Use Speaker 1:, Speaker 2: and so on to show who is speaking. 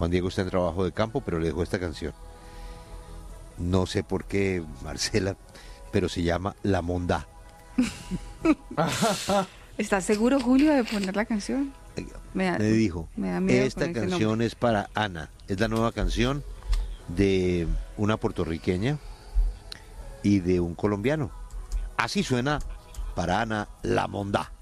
Speaker 1: Juan Diego está en trabajo de campo, pero le dejó esta canción. No sé por qué, Marcela, pero se llama La Mondá.
Speaker 2: ¿Estás seguro, Julio, de poner la canción?
Speaker 1: Me dijo,
Speaker 2: me da miedo
Speaker 1: esta
Speaker 2: con ese
Speaker 1: canción
Speaker 2: nombre.
Speaker 1: es para Ana. Es la nueva canción de una puertorriqueña y de un colombiano. Así suena para Ana La Mondá.